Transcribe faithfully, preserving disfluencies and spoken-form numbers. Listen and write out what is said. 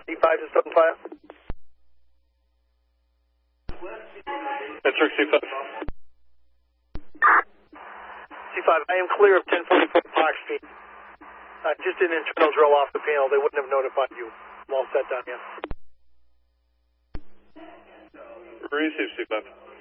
C five to seven five. That's Rick C five. C five, I am clear of ten forty-four Park Street. Uh, just an internal drill off the panel. They wouldn't have notified you. I'm all set down here. Receive C five.